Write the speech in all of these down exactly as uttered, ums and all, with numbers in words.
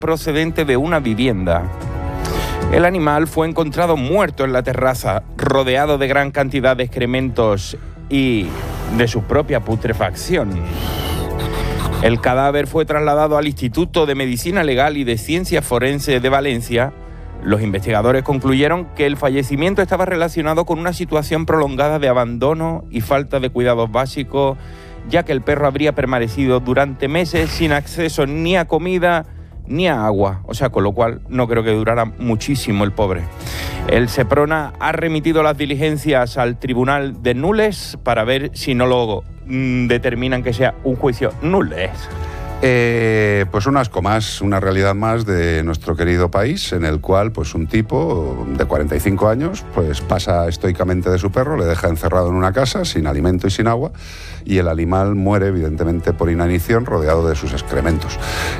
procedente de una vivienda. El animal fue encontrado muerto en la terraza, rodeado de gran cantidad de excrementos y de su propia putrefacción. El cadáver fue trasladado al Instituto de Medicina Legal y de Ciencias Forenses de Valencia. Los investigadores concluyeron que el fallecimiento estaba relacionado con una situación prolongada de abandono y falta de cuidados básicos, ya que el perro habría permanecido durante meses sin acceso ni a comida ni a agua, o sea, con lo cual no creo que durara muchísimo el pobre. El Seprona ha remitido las diligencias al Tribunal de Nules para ver si no lo mm, determinan que sea un juicio nules. Eh, pues un asco más, una realidad más de nuestro querido país, en el cual pues un tipo de cuarenta y cinco años pues pasa estoicamente de su perro, le deja encerrado en una casa sin alimento y sin agua, y el animal muere evidentemente por inanición, rodeado de sus excrementos.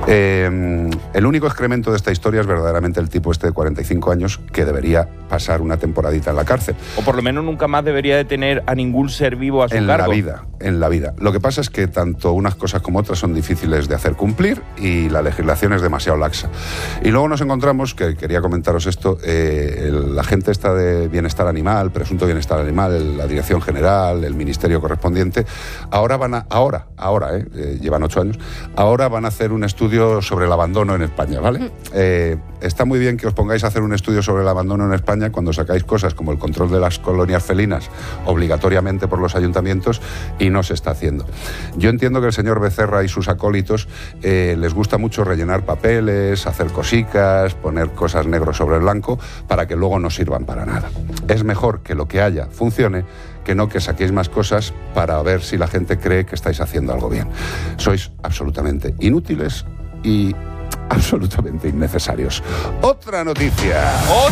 Eh, el único excremento de esta historia es verdaderamente el tipo este de cuarenta y cinco años, que debería pasar una temporadita en la cárcel. O por lo menos nunca más debería de tener a ningún ser vivo a su en cargo. En la vida, en la vida. Lo que pasa es que tanto unas cosas como otras son difíciles de hacer cumplir y la legislación es demasiado laxa. Y luego nos encontramos, que quería comentaros esto, eh, el, la gente está de bienestar animal, presunto bienestar animal, la Dirección General, el Ministerio correspondiente, ahora van a, ahora, ahora, eh, eh, llevan ocho años, ahora van a hacer un estudio sobre el abandono en España, ¿vale? Eh, está muy bien que os pongáis a hacer un estudio sobre el abandono en España cuando sacáis cosas como el control de las colonias felinas obligatoriamente por los ayuntamientos y no se está haciendo. Yo entiendo que el señor Becerra y sus acólitos eh, les gusta mucho rellenar papeles, hacer cosicas, poner cosas negro sobre blanco para que luego no sirvan para nada. Es mejor que lo que haya funcione que no que saquéis más cosas para ver si la gente cree que estáis haciendo algo bien. Sois absolutamente inútiles y absolutamente innecesarios. Otra noticia.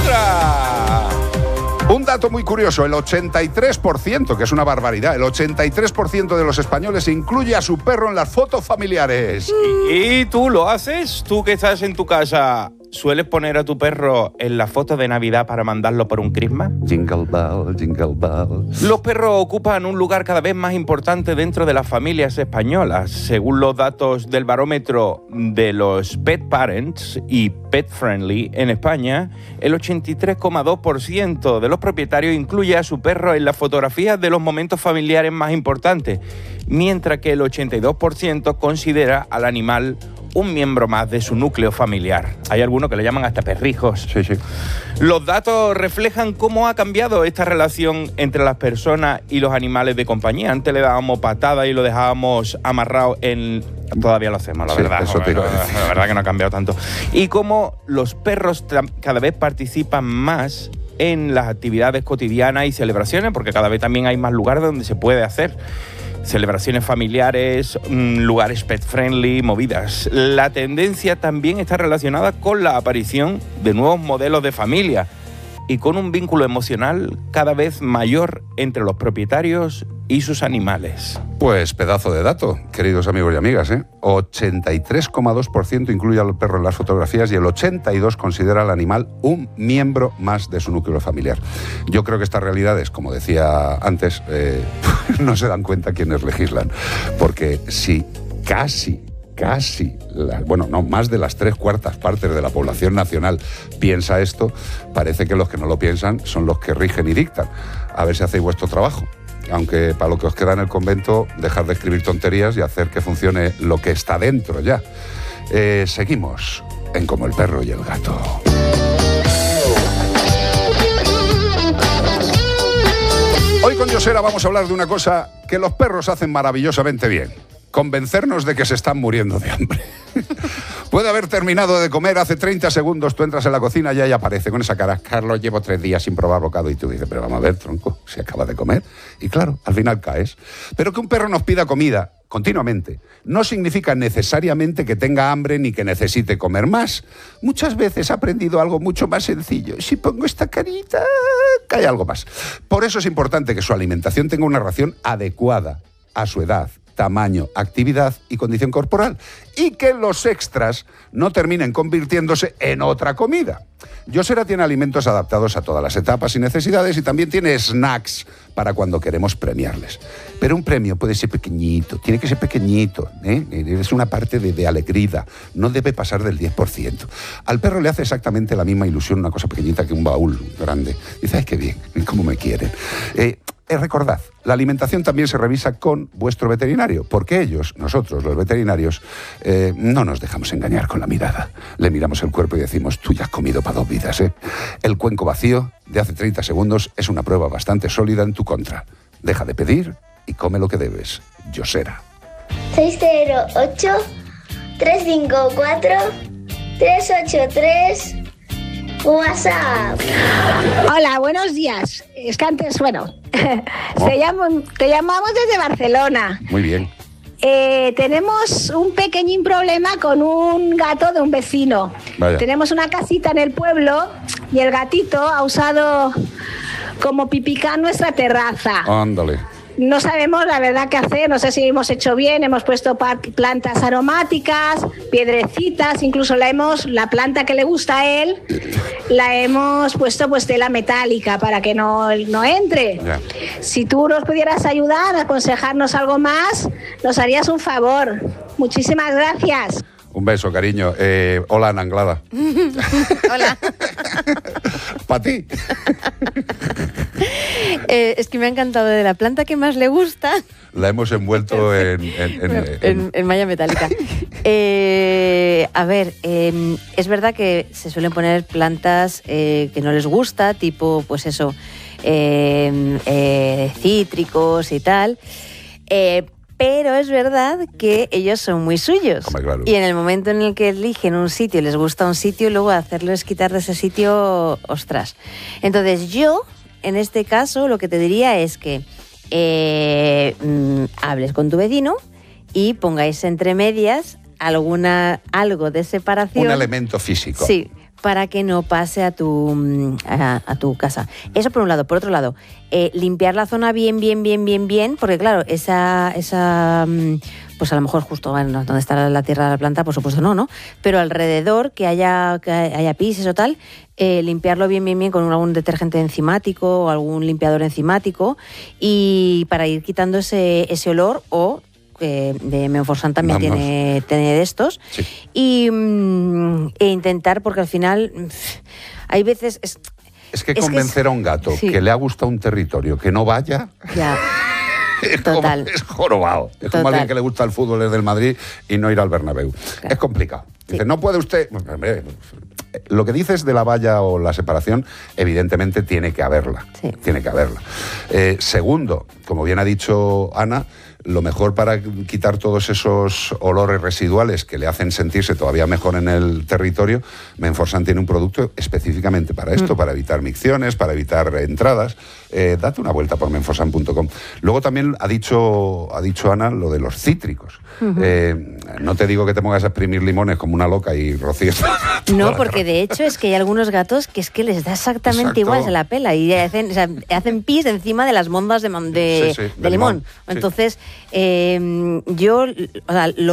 ¡Otra! Un dato muy curioso, el ochenta y tres por ciento, que es una barbaridad, el ochenta y tres por ciento de los españoles incluye a su perro en las fotos familiares. ¿Y, y tú lo haces? ¿Tú que estás en tu casa, sueles poner a tu perro en la foto de Navidad para mandarlo por un crisma? Jingle bell, jingle bell. Los perros ocupan un lugar cada vez más importante dentro de las familias españolas. Según los datos del barómetro de los Pet Parents y Pet Friendly en España, el ochenta y tres coma dos por ciento de los propietarios incluye a su perro en las fotografías de los momentos familiares más importantes, mientras que el ochenta y dos por ciento considera al animal un miembro más de su núcleo familiar. Hay algunos que le llaman hasta perrijos. Sí, sí. Los datos reflejan cómo ha cambiado esta relación entre las personas y los animales de compañía. Antes le dábamos patadas y lo dejábamos amarrado en... Todavía lo hacemos, la sí, verdad. Eso te iba a decir. La verdad que no ha cambiado tanto. Y cómo los perros cada vez participan más en las actividades cotidianas y celebraciones, porque cada vez también hay más lugares donde se puede hacer celebraciones familiares, lugares pet friendly, movidas. La tendencia también está relacionada con la aparición de nuevos modelos de familia y con un vínculo emocional cada vez mayor entre los propietarios y sus animales. Pues pedazo de dato, queridos amigos y amigas, ¿eh? ochenta y tres coma dos por ciento incluye al perro en las fotografías y el ochenta y dos por ciento considera al animal un miembro más de su núcleo familiar. Yo creo que estas realidades, como decía antes, eh, no se dan cuenta quienes legislan, porque si casi... casi, la, bueno, no, más de las tres cuartas partes de la población nacional piensa esto, parece que los que no lo piensan son los que rigen y dictan. A ver si hacéis vuestro trabajo. Aunque para lo que os queda en el convento, dejar de escribir tonterías y hacer que funcione lo que está dentro ya. Eh, seguimos en Como el perro y el gato. Hoy con Yosera vamos a hablar de una cosa que los perros hacen maravillosamente bien. Convencernos de que se están muriendo de hambre. Puede haber terminado de comer hace treinta segundos, tú entras en la cocina y ahí aparece con esa cara: Carlos, llevo tres días sin probar bocado. Y tú dices, pero vamos a ver, tronco, se acaba de comer. Y claro, al final caes. Pero que un perro nos pida comida continuamente no significa necesariamente que tenga hambre ni que necesite comer más. Muchas veces ha aprendido algo mucho más sencillo. Si pongo esta carita, cae algo más. Por eso es importante que su alimentación tenga una ración adecuada a su edad, tamaño, actividad y condición corporal. Y que los extras no terminen convirtiéndose en otra comida. Yosera tiene alimentos adaptados a todas las etapas y necesidades y también tiene snacks para cuando queremos premiarles. Pero un premio puede ser pequeñito, tiene que ser pequeñito, ¿eh? Es una parte de, de alegría, no debe pasar del diez por ciento. Al perro le hace exactamente la misma ilusión una cosa pequeñita que un baúl grande. Dice, ¡ay, qué bien! ¿Cómo me quieren? Eh, Eh, recordad, la alimentación también se revisa con vuestro veterinario, porque ellos, nosotros, los veterinarios, eh, no nos dejamos engañar con la mirada. Le miramos el cuerpo y decimos, tú ya has comido para dos vidas, ¿eh? El cuenco vacío de hace treinta segundos es una prueba bastante sólida en tu contra. Deja de pedir y come lo que debes. Yosera. seis cero ocho, tres cinco cuatro, tres ocho tres WhatsApp. Hola, buenos días. Es que antes, bueno, te, llamo, te llamamos desde Barcelona. Muy bien. Eh, tenemos un pequeñín problema con un gato de un vecino. Vaya. Tenemos una casita en el pueblo y el gatito ha usado como pipicá nuestra terraza. Ándale. No sabemos la verdad qué hacer, no sé si hemos hecho bien, hemos puesto plantas aromáticas, piedrecitas, incluso la hemos, la planta que le gusta a él, la hemos puesto pues tela metálica para que no, no entre. Ya. Si tú nos pudieras ayudar, aconsejarnos algo más, nos harías un favor. Muchísimas gracias. Un beso, cariño. Eh, hola, Ana Anglada. Hola. ¿Para ti? Eh, es que me ha encantado de la planta que más le gusta. La hemos envuelto en... En, en, en, en... en malla metálica. eh, a ver, eh, es verdad que se suelen poner plantas eh, que no les gusta, tipo, pues eso, eh, eh, cítricos y tal. Eh, Pero es verdad que ellos son muy suyos. Hombre, claro. Y en el momento en el que eligen un sitio y les gusta un sitio, luego hacerles quitar de ese sitio, ostras. Entonces yo, en este caso, lo que te diría es que eh, mmm, hables con tu vecino y pongáis entre medias alguna, algo de separación. Un elemento físico. Sí, para que no pase a tu, a, a tu casa. Eso por un lado. Por otro lado, eh, limpiar la zona bien, bien, bien, bien, bien, porque claro, esa, esa pues a lo mejor justo bueno, donde está la tierra de la planta, por supuesto no, ¿no? Pero alrededor, que haya, que haya pises o tal, eh, limpiarlo bien, bien, bien con algún detergente enzimático o algún limpiador enzimático y para ir quitando ese, ese olor o... Eh, de Menforsan también tiene, tiene de estos. Sí. Y mm, e intentar, porque al final hay veces... Es, es que es convencer que es, a un gato sí. que le ha gustado un territorio que no vaya... Ya. Es, Total. como, es jorobado. Es Total. como alguien que le gusta el fútbol desde el Madrid y no ir al Bernabéu. Claro. Es complicado. Dice, Sí. no puede usted... Hombre, lo que dices de la valla o la separación, evidentemente tiene que haberla. Sí. Tiene que haberla. Eh, segundo, como bien ha dicho Ana, lo mejor para quitar todos esos olores residuales que le hacen sentirse todavía mejor en el territorio, Menforsan tiene un producto específicamente para esto, mm. para evitar micciones, para evitar entradas. Eh, date una vuelta por menforsan punto com. Luego también ha dicho, ha dicho Ana lo de los cítricos. Uh-huh. Eh, no te digo que te pongas a exprimir limones como una loca y rocíes. No, porque de hecho es que hay algunos gatos que es que les da exactamente Exacto. igual, se la pela y hacen, o sea, hacen pis encima de las mondas de, de, sí, sí, de, de limón. limón. Entonces, sí. eh, yo, o sea, lo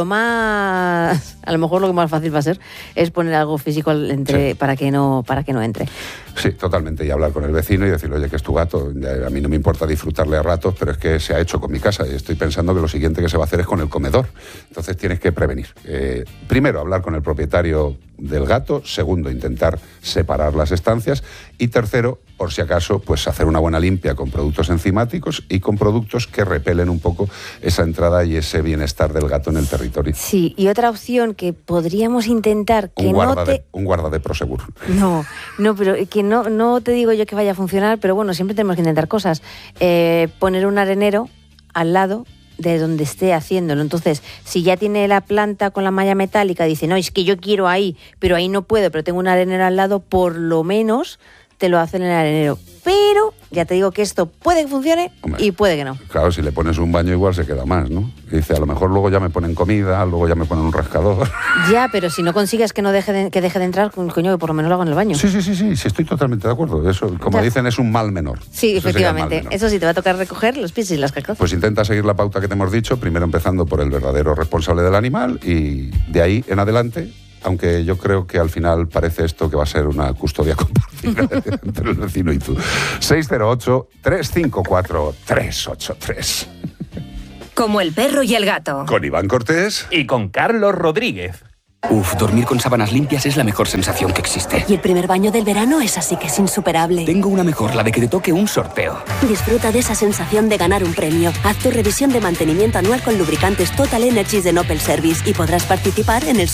más, a lo mejor lo que más fácil va a ser es poner algo físico entre, sí. para que no, para que no entre. Sí, totalmente. Y hablar con el vecino y decirle, oye, que es tu gato. A mí no me importa disfrutarle a ratos, pero es que se ha hecho con mi casa y estoy pensando que lo siguiente que se va a hacer es con el comedor. Entonces tienes que prevenir. Eh, primero, hablar con el propietario del gato. Segundo, intentar separar las estancias. Y tercero, por si acaso, pues hacer una buena limpia con productos enzimáticos y con productos que repelen un poco esa entrada y ese bienestar del gato en el territorio. Sí, y otra opción que podríamos intentar que un guarda no te... De, un guarda de Prosegur. No, no, pero que no, no te digo yo que vaya a funcionar, pero bueno, siempre tenemos que intentar cosas. Eh, poner un arenero al lado de donde esté haciéndolo. Entonces, si ya tiene la planta con la malla metálica, dice, no, es que yo quiero ahí, pero ahí no puedo, pero tengo un arenero al lado, por lo menos te lo hacen en el arenero. Pero ya te digo que esto puede que funcione Hombre, y puede que no. Claro, si le pones un baño igual se queda más, ¿no? Y dice, a lo mejor luego ya me ponen comida, luego ya me ponen un rascador. Ya, pero si no consigues que no deje de, que deje de entrar, coño, que por lo menos lo hago en el baño. Sí, sí, sí, sí, sí, estoy totalmente de acuerdo. Eso, como ya. dicen, es un mal menor. Sí, Eso efectivamente. Menor. Eso sí, te va a tocar recoger los pies y las cacas. Pues intenta seguir la pauta que te hemos dicho, primero empezando por el verdadero responsable del animal y de ahí en adelante... Aunque yo creo que al final parece esto que va a ser una custodia compartida entre el vecino y tú. seis cero ocho, tres cinco cuatro, tres ocho tres. Como el perro y el gato. Con Iván Cortés. Y con Carlos Rodríguez. Uf, dormir con sábanas limpias es la mejor sensación que existe. Y el primer baño del verano es así que es insuperable. Tengo una mejor, la de que te toque un sorteo. Disfruta de esa sensación de ganar un premio. Haz tu revisión de mantenimiento anual con lubricantes Total Energies de Opel Service y podrás participar en el